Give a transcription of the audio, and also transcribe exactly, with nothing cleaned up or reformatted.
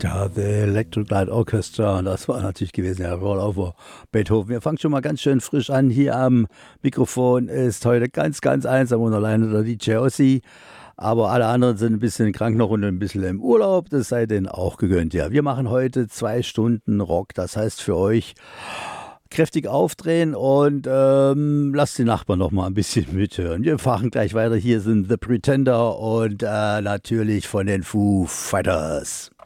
Ja, The Electric Light Orchestra, das war natürlich gewesen, ja, Roll Over Beethoven. Wir fangen schon mal ganz schön frisch an. Hier am Mikrofon ist heute ganz, ganz einsam und alleine der D J Ossi. Aber alle anderen sind ein bisschen krank noch und ein bisschen im Urlaub. Das sei denen auch gegönnt. Ja, wir machen heute zwei Stunden Rock. Das heißt für euch kräftig aufdrehen und ähm, lasst die Nachbarn noch mal ein bisschen mithören. Wir fahren gleich weiter. Hier sind The Pretender und äh, natürlich von den Foo Fighters.